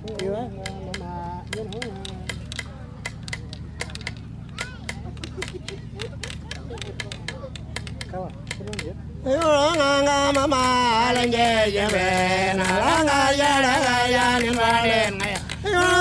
Iya, mama yun ho. Kawa, sino yun? Nga mama lenje jebe na nga ya ni malen